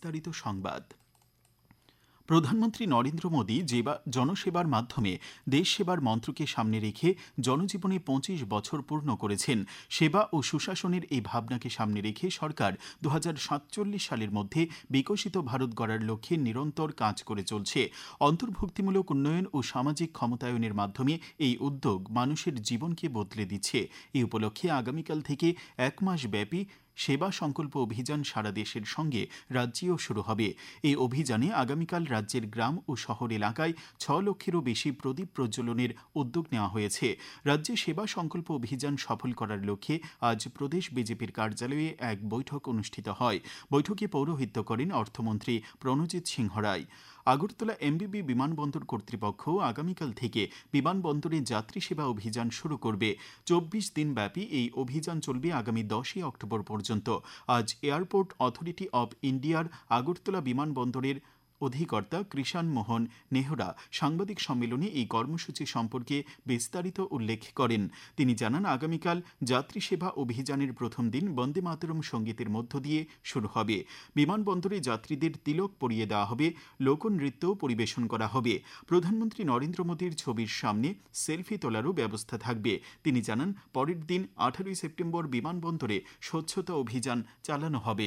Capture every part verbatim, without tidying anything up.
বিস্তারিত সংবাদ। প্রধানমন্ত্রী নরেন্দ্র মোদী জনসেবার মাধ্যমে দেশ সেবার মন্ত্রকে সামনে রেখে জনজীবনে পঁচিশ বছর পূর্ণ করেছেন। সেবা ও সুশাসনের এই ভাবনাকে সামনে রেখে সরকার দু হাজার সাতচল্লিশ সালের মধ্যে বিকশিত ভারত গড়ার লক্ষ্যে নিরন্তর কাজ করে চলছে। অন্তর্ভুক্তিমূলক উন্নয়ন ও সামাজিক ক্ষমতায়নের মাধ্যমে এই উদ্যোগ মানুষের জীবনকে বদলে দিচ্ছে। এই উপলক্ষে আগামীকাল থেকে এক মাস ব্যাপী সেবা সংকল্প অভিযান সারা দেশের সঙ্গে রাজ্যেও শুরু হবে। এই অভিযানে আগামীকাল রাজ্যের গ্রাম ও শহর এলাকায় ছ লক্ষেরও বেশি প্রদীপ প্রজ্বলনের উদ্যোগ নেওয়া হয়েছে। রাজ্যে সেবা সংকল্প অভিযান সফল করার লক্ষ্যে আজ প্রদেশ বিজেপির কার্যালয়ে এক বৈঠক অনুষ্ঠিত হয়। বৈঠকে পৌরোহিত্য করেন অর্থমন্ত্রী প্রণজিৎ সিংহ রায়। আগরতলা এমবিবি বিমানবন্দর কর্তৃপক্ষ আগামীকাল থেকে বিমানবন্দরে যাত্রী সেবা অভিযান শুরু করবে। চব্বিশ দিন ব্যাপী এই অভিযান চলবে আগামী দশই অক্টোবর পর্যন্ত। আজ এয়ারপোর্ট অথরিটি অব ইন্ডিয়ার আগরতলা বিমানবন্দরের অধিকর্তা কৃষাণ মোহন নেহরা সাংবাদিক সম্মেলনে এই কর্মসূচি সম্পর্কে বিস্তারিত উল্লেখ করেন। তিনি জানান, আগামীকাল যাত্রী সেবা অভিযানের প্রথম দিন বন্দে মাতরম সঙ্গীতের মধ্য দিয়ে শুরু হবে। বিমানবন্দরে যাত্রীদের তিলক পরিয়ে দেওয়া হবে, লোকনৃত্যও পরিবেশন করা হবে। প্রধানমন্ত্রী নরেন্দ্র মোদীর ছবির সামনে সেলফি তোলারও ব্যবস্থা থাকবে। তিনি জানান, পরের দিন আঠারোই সেপ্টেম্বর বিমানবন্দরে স্বচ্ছতা অভিযান চালানো হবে।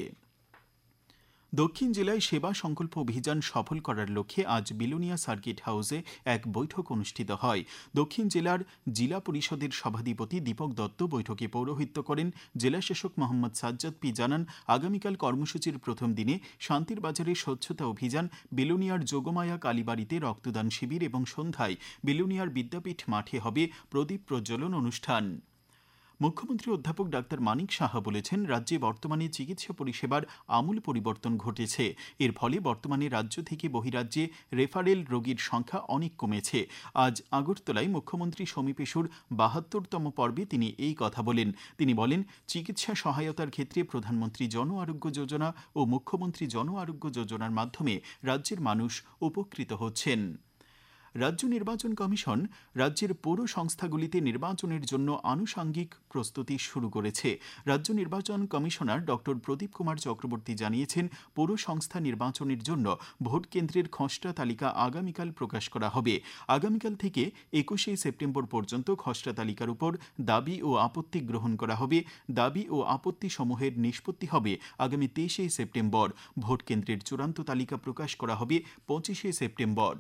দক্ষিণ জেলায় সেবা সংকল্প অভিযান সফল করার লক্ষ্যে আজ বিলোনিয়া সার্কিট হাউসে এক বৈঠক অনুষ্ঠিত হয়। দক্ষিণ জেলার জেলা পরিষদের সভাধিপতি দীপক দত্ত বৈঠকে পৌরোহিত্য করেন। জেলাশাসক মোহাম্মদ সাজ্জাদ পি জানান, আগামীকাল কর্মসূচির প্রথম দিনে শান্তির বাজারে স্বচ্ছতা অভিযান, বিলোনিয়ার যোগমায়া কালীবাড়িতে রক্তদান শিবির এবং সন্ধ্যায় বিলোনিয়ার বিদ্যাপীঠ মাঠে হবে প্রদীপ প্রজ্বলন অনুষ্ঠান। মুখ্যমন্ত্রী অধ্যাপক ডাক্তার মানিক সাহা বলেছেন, রাজ্যে বর্তমানে চিকিৎসা পরিষেবার আমূল পরিবর্তন ঘটেছে। এর ফলে বর্তমানে রাজ্য থেকে বহিরাজ্যে রেফারেল রোগীর সংখ্যা অনেক কমেছে। আজ আগরতলায় মুখ্যমন্ত্রী সমীপেশুর বাহাত্তরতম পর্বে তিনি এই কথা বলেন। তিনি বলেন, চিকিৎসা সহায়তার ক্ষেত্রে প্রধানমন্ত্রী জন আরোগ্য যোজনা ও মুখ্যমন্ত্রী জন আরোগ্য যোজনার মাধ্যমে রাজ্যের মানুষ উপকৃত হচ্ছেন। রাজ্য নির্বাচন কমিশন রাজ্যের পৌর সংস্থাগুলিতে নির্বাচনের জন্য আনুষাঙ্গিক প্রস্তুতি শুরু করেছে। রাজ্য নির্বাচন কমিশনার ডক্টর প্রদীপ কুমার চক্রবর্তী জানিয়েছেন, পৌর সংস্থা নির্বাচনের জন্য ভোট কেন্দ্রের খসড়া তালিকা আগামীকাল প্রকাশ করা হবে। আগামীকাল থেকে একুশে সেপ্টেম্বর পর্যন্ত খসড়া তালিকার উপর দাবি ও আপত্তি গ্রহণ করা হবে। দাবি ও আপত্তি সমূহের নিষ্পত্তি হবে আগামী তেইশে সেপ্টেম্বর। ভোট কেন্দ্রের চূড়ান্ত তালিকা প্রকাশ করা হবে পঁচিশে সেপ্টেম্বর।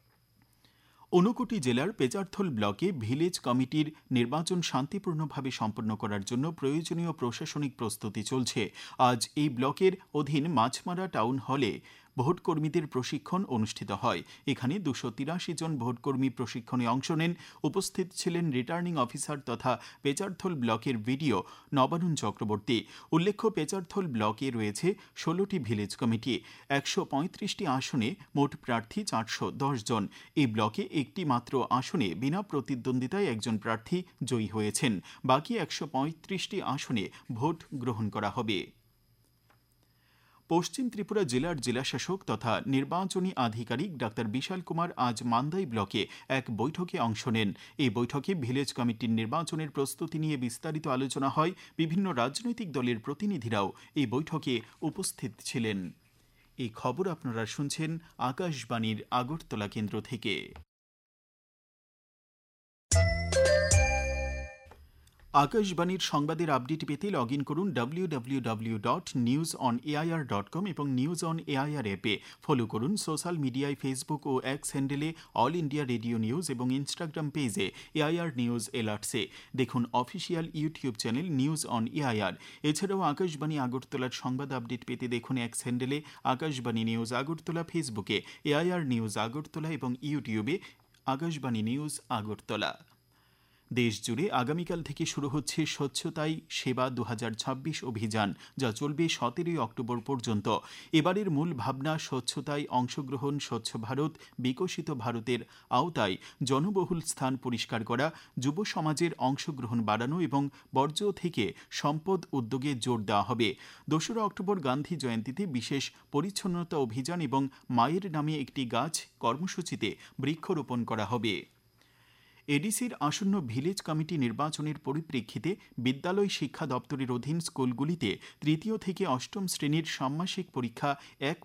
ঊনকোটি জেলার পেচারথল ব্লকে ভিলেজ কমিটির নির্বাচন শান্তিপূর্ণভাবে সম্পন্ন করার জন্য প্রয়োজনীয় প্রশাসনিক প্রস্তুতি চলছে। আজ এই ব্লকের অধীন মাছমারা টাউন হলে ভোটকর্মীদের প্রশিক্ষণ অনুষ্ঠিত হয়। এখানে দুশো তিরাশি জন ভোটকর্মী প্রশিক্ষণে অংশ নেন। উপস্থিত ছিলেন রিটার্নিং অফিসার তথা পেচারথল ব্লকের ভিডিও নবারুণ চক্রবর্তী। উল্লেখ্য, পেচারথল ব্লকে রয়েছে ষোলোটি ভিলেজ কমিটি। একশো পঁয়ত্রিশটি আসনে মোট প্রার্থী চারশো দশ জন। এই ব্লকে একটি মাত্র আসনে বিনা প্রতিদ্বন্দ্বিতায় একজন প্রার্থী জয়ী হয়েছেন। বাকি একশো পঁয়ত্রিশটি আসনে ভোট গ্রহণ করা হবে। পশ্চিম ত্রিপুরা জেলার জেলাশাসক তথা নির্বাচনী আধিকারিক ডাক্তার বিশাল কুমার আজ মান্দাই ব্লকে এক বৈঠকে অংশ নেন। এই বৈঠকে ভিলেজ কমিটির নির্বাচনের প্রস্তুতি নিয়ে বিস্তারিত আলোচনা হয়। বিভিন্ন রাজনৈতিক দলের প্রতিনিধিরাও এই বৈঠকে উপস্থিত ছিলেন। এই খবর আপনারা শুনছেন আকাশবাণীর আগরতলা কেন্দ্র থেকে। আকাশবাণীর সংবাদের আপডেট পেতে লগ ইন করুন W W W dot news on AIR dot com এবং নিউজ অন এআইআর অ্যাপে। ফলো করুন সোশ্যাল মিডিয়ায় ফেসবুক ও এক্স হ্যান্ডেলে অল ইন্ডিয়া রেডিও নিউজ এবং ইনস্টাগ্রাম পেজে এআইআর নিউজ এলার্টসে। দেখুন official YouTube channel news on AIR. এছাড়াও আকাশবাণী আগরতলার সংবাদ আপডেট পেতে দেখুন এক্স হ্যান্ডেলে আকাশবাণী নিউজ আগরতলা, ফেসবুকে এআইআর নিউজ আগরতলা এবং ইউটিউবে আকাশবাণী নিউজ আগরতলা। দেশ জুড়ে আগামীকাল থেকে শুরু হচ্ছে স্বচ্ছতাই সেবা দু হাজার ছাব্বিশ অভিযান, যা চলবে সতেরোই অক্টোবর পর্যন্ত। এবারের মূল ভাবনা স্বচ্ছতায় অংশগ্রহণ, স্বচ্ছ ভারত, বিকশিত ভারতের আওতায় জনবহুল স্থান পরিষ্কার করা, যুব সমাজের অংশগ্রহণ বাড়ানো এবং বর্জ্য থেকে সম্পদ উদ্যোগে জোর দেওয়া হবে। দোসরা অক্টোবর গান্ধী জয়ন্তীতে বিশেষ পরিচ্ছন্নতা অভিযান এবং মায়ের নামে একটি গাছ কর্মসূচিতে বৃক্ষরোপণ করা হবে। এডিসির আসন্ন ভিলেজ কমিটি নির্বাচনের পরিপ্রেক্ষিতে বিদ্যালয় শিক্ষা দপ্তরের অধীন স্কুলগুলিতে তৃতীয় থেকে অষ্টম শ্রেণীর ষান্মাসিক পরীক্ষা এক